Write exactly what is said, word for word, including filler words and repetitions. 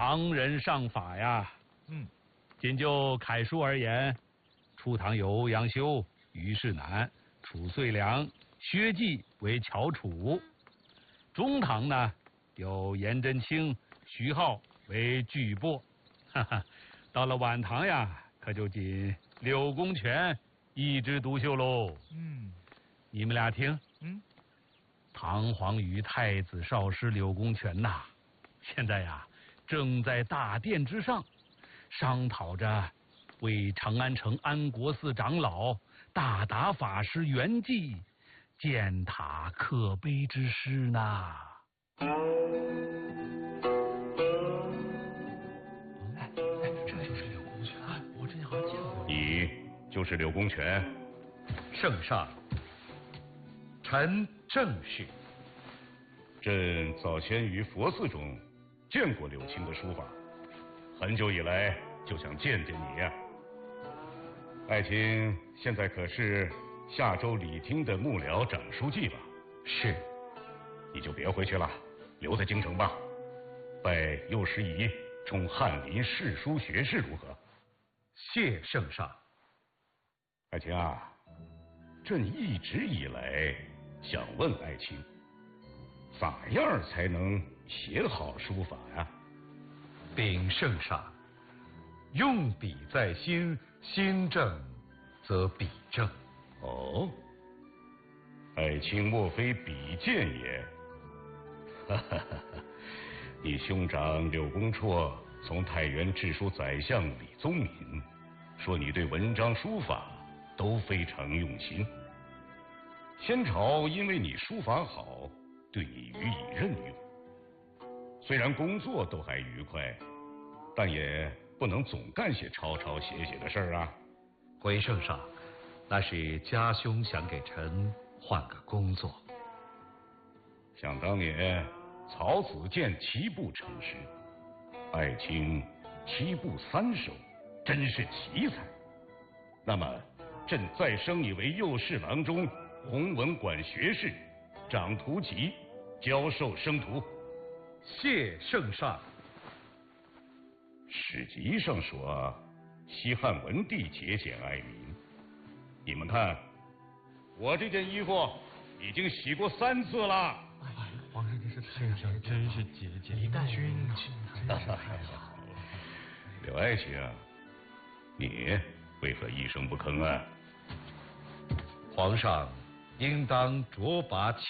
唐人上法呀。 嗯， 仅就楷书而言，初唐有欧阳修、虞世南、褚遂良、薛稷为翘楚；中唐呢有颜真卿、徐浩为巨擘。哈哈，到了晚唐呀，可就仅柳公权一枝独秀喽。 嗯， 你们俩听， 嗯， 唐皇宇太子少师柳公权呐，现在呀正在大殿之上商讨着为长安城安国寺长老大达法师圆寂建塔刻碑之事呢。 你就是柳公权？ 圣上，臣正是。 朕早先于佛寺中见过柳青的书法，很久以来就想见见你呀。爱卿现在可是夏州礼厅的幕僚长书记吧？ 是。 你就别回去了，留在京城吧，拜右师仪充翰林侍书学士如何？ 谢圣上。 爱卿啊，朕一直以来想问爱卿，咋样才能写好书法呀？ 禀圣上，用笔在心，心正则笔正。 哦，爱卿莫非笔见也？哈哈哈哈！你兄长柳公绰从太原致书宰相李宗闵，说你对文章书法都非常用心。先朝因为你书法好，对你予以任用。虽然工作都还愉快，但也不能总干些抄抄写写的事儿啊。 回圣上，那是家兄想给臣换个工作。 想当年曹子建七步成诗，爱卿七步三首，真是奇才。那么朕再升你为右侍郎中、弘文馆学士，掌徒籍，教授生徒。 谢圣上。 史籍上说，西汉文帝节俭爱民。你们看，我这件衣服已经洗过三次了。 皇上真是太上真是节俭，一代君真是太好了。 柳爱卿，你为何一声不吭啊？ 皇上应当卓拔